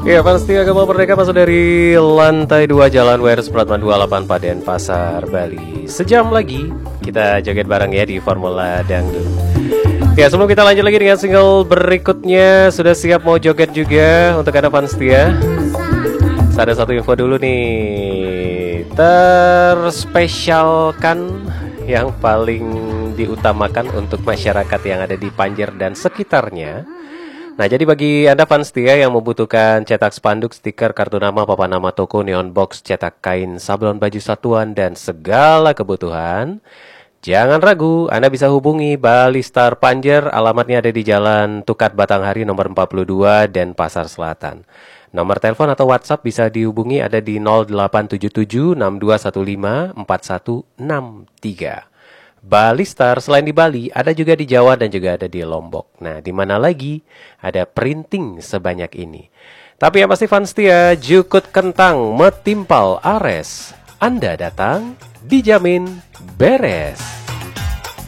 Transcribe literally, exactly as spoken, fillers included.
Ya, pasti Agama Merdeka masuk dari lantai dua Jalan W R Supratman dua puluh delapan Paden Pasar, Bali. Sejam lagi kita joget bareng ya di Formula Dangdut. Ya, sebelum kita lanjut lagi dengan single berikutnya, sudah siap mau joget juga untuk Anda fans setia? Ada satu info dulu nih, terspesialkan yang paling diutamakan untuk masyarakat yang ada di Panjer dan sekitarnya. Nah, jadi bagi Anda fans setia yang membutuhkan cetak spanduk, stiker, kartu nama, papan nama toko, neon box, cetak kain, sablon baju satuan, dan segala kebutuhan, jangan ragu, Anda bisa hubungi Bali Star Panjer. Alamatnya ada di Jalan Tukat Batanghari nomor empat puluh dua dan Pasar Selatan. Nomor telepon atau WhatsApp bisa dihubungi ada di nol delapan tujuh tujuh enam dua satu lima empat satu enam tiga. Bali Star selain di Bali ada juga di Jawa dan juga ada di Lombok. Nah, di mana lagi ada printing sebanyak ini? Tapi yang pasti fans setia, jukut kentang metimpal ares. Anda datang dijamin beres.